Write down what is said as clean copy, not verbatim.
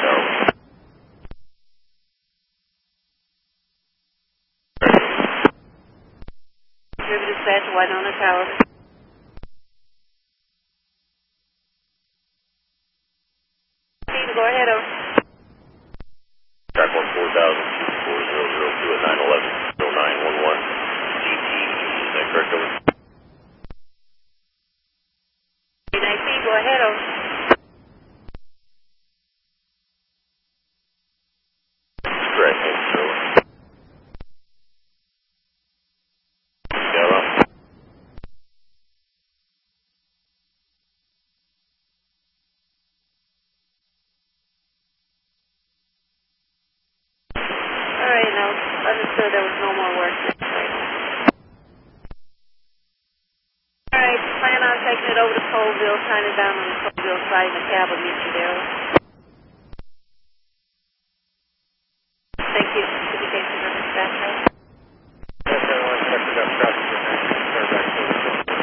River Dispatch, Winona Tower. Go ahead, over. Track 14000, 4002 at 911, 0911, GT, is that correct, over? 19, go ahead, over. Correct, thanks, over. All right, now, understood there was no more work. All right, plan on taking it over to Colville, sign it down on the Colville side, and the cab will meet you there.